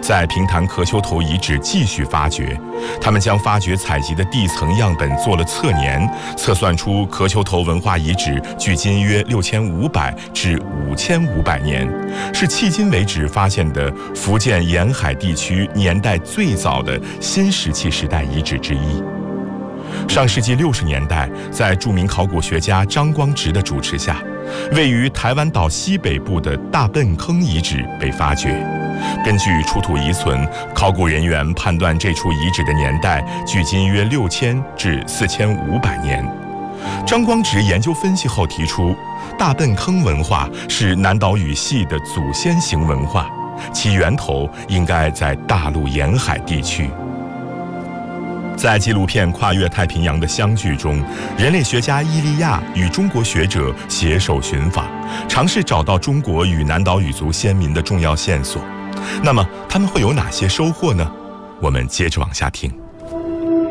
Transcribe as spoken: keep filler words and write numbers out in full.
在平潭壳丘头遗址继续发掘，他们将发掘采集的地层样本做了测年，测算出壳丘头文化遗址距今约六千五百至五千五百年，是迄今为止发现的福建沿海地区年代最早的新石器时代遗址之一。上世纪六十年代，在著名考古学家张光直的主持下，位于台湾岛西北部的大笨坑遗址被发掘。根据出土遗存，考古人员判断这处遗址的年代距今约六千至四千五百年。张光直研究分析后提出，大笨坑文化是南岛语系的祖先型文化，其源头应该在大陆沿海地区。在纪录片《跨越太平洋的相聚》中，人类学家伊利亚与中国学者携手寻访，尝试找到中国与南岛语族先民的重要线索。那么他们会有哪些收获呢？我们接着往下听。